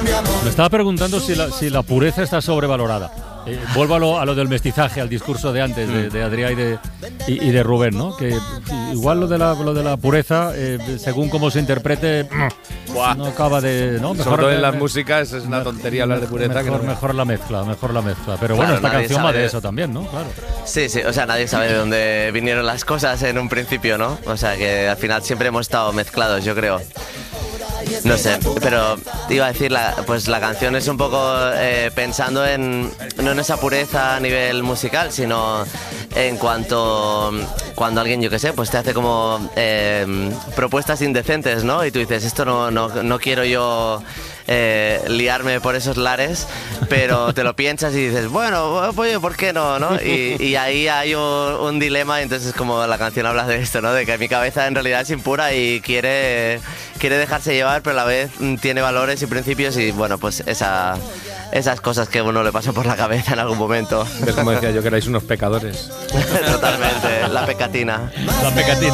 Me estaba preguntando si la pureza está sobrevalorada. Vuelvo a lo del mestizaje, al discurso de antes de Adrià y de Rubén, ¿no? Que igual lo de la pureza, según cómo se interprete, no acaba de... ¿no? Mejor, sobre todo en las músicas es una tontería hablar de pureza. Mejor la mezcla. Pero bueno, esta canción va de eso también, ¿no? Claro. Sí, o sea, nadie sabe de dónde vinieron las cosas en un principio, ¿no? O sea, que al final siempre hemos estado mezclados, yo creo. No sé, pero iba a decir, la canción es un poco pensando no en esa pureza a nivel musical, sino en cuanto cuando alguien, yo qué sé, pues te hace como propuestas indecentes, ¿no? Y tú dices, esto no quiero yo liarme por esos lares, pero te lo piensas y dices, bueno, oye, ¿por qué no? Y ahí hay un dilema, y entonces como la canción habla de esto, ¿no? De que mi cabeza en realidad es impura y quiere dejarse llevar, pero a la vez tiene valores y principios, y bueno, pues esas cosas que a uno le pasa por la cabeza en algún momento. Es como decía yo, que erais unos pecadores. Totalmente, la pecatina. La pecatina.